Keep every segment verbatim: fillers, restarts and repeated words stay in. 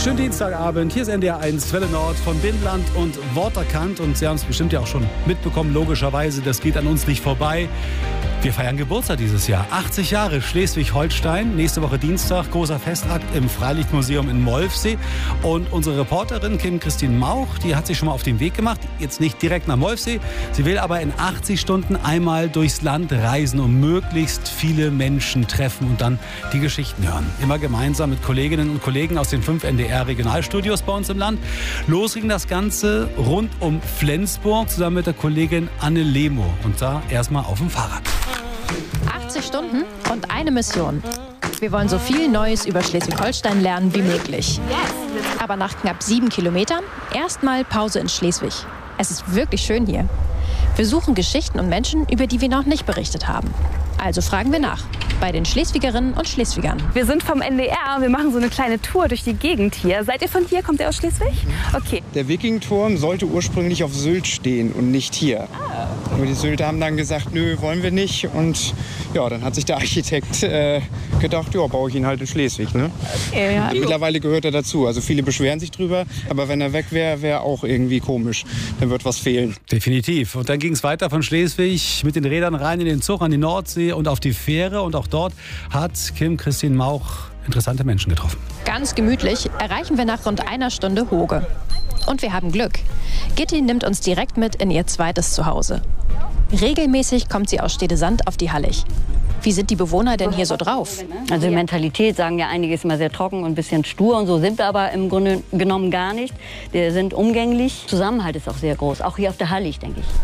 Schönen Dienstagabend, hier ist N D R eins, Welle Nord von Bindland und Worterkant. Und Sie haben es bestimmt ja auch schon mitbekommen, logischerweise, das geht an uns nicht vorbei. Wir feiern Geburtstag dieses Jahr. achtzig Jahre Schleswig-Holstein. Nächste Woche Dienstag, großer Festakt im Freilichtmuseum in Molfsee. Und unsere Reporterin Kim-Christine Mauch, die hat sich schon mal auf den Weg gemacht. Jetzt nicht direkt nach Molfsee. Sie will aber in achtzig Stunden einmal durchs Land reisen und möglichst viele Menschen treffen und dann die Geschichten hören. Immer gemeinsam mit Kolleginnen und Kollegen aus den fünf N D R-Regionalstudios bei uns im Land. Los ging das Ganze rund um Flensburg zusammen mit der Kollegin Anne Lemo. Und da erstmal auf dem Fahrrad. achtzig Stunden und eine Mission. Wir wollen so viel Neues über Schleswig-Holstein lernen wie möglich. Aber nach knapp sieben Kilometern erstmal Pause in Schleswig. Es ist wirklich schön hier. Wir suchen Geschichten und Menschen, über die wir noch nicht berichtet haben. Also fragen wir nach bei den Schleswigerinnen und Schleswigern. Wir sind vom N D R, wir machen so eine kleine Tour durch die Gegend hier. Seid ihr von hier? Kommt ihr aus Schleswig? Okay. Der Wikingturm sollte ursprünglich auf Sylt stehen und nicht hier. Ah. Nur die Sylter haben dann gesagt, nö, wollen wir nicht. Und ja, dann hat sich der Architekt äh, gedacht, ja, baue ich ihn halt in Schleswig. Ne? Okay, ja. Mittlerweile gehört er dazu. Also viele beschweren sich drüber, aber wenn er weg wäre, wäre auch irgendwie komisch. Dann wird was fehlen. Definitiv. Und dann ging es weiter von Schleswig mit den Rädern rein in den Zug an die Nordsee und auf die Fähre. Und auch dort hat Kim-Christine Mauch interessante Menschen getroffen. Ganz gemütlich erreichen wir nach rund einer Stunde Hoge. Und wir haben Glück. Gitti nimmt uns direkt mit in ihr zweites Zuhause. Regelmäßig kommt sie aus Stedesand auf die Hallig. Wie sind die Bewohner denn hier so drauf? Also die Mentalität, sagen ja einige, ist immer sehr trocken und ein bisschen stur und so sind wir aber im Grunde genommen gar nicht. Wir sind umgänglich. Zusammenhalt ist auch sehr groß, auch hier auf der Hallig, denke ich.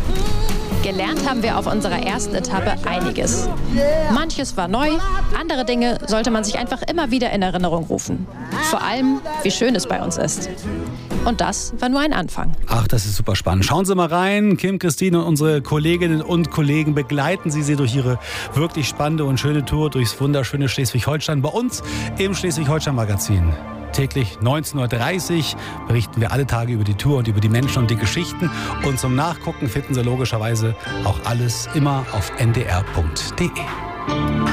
Gelernt haben wir auf unserer ersten Etappe einiges. Manches war neu, andere Dinge sollte man sich einfach immer wieder in Erinnerung rufen. Vor allem, wie schön es bei uns ist. Und das war nur ein Anfang. Ach, das ist super spannend. Schauen Sie mal rein. Kim, Christine und unsere Kolleginnen und Kollegen begleiten Sie, Sie durch Ihre wirklich spannende und schöne Tour durchs wunderschöne Schleswig-Holstein bei uns im Schleswig-Holstein-Magazin. Täglich neunzehn Uhr dreißig berichten wir alle Tage über die Tour und über die Menschen und die Geschichten. Und zum Nachgucken finden Sie logischerweise auch alles immer auf n d r punkt d e.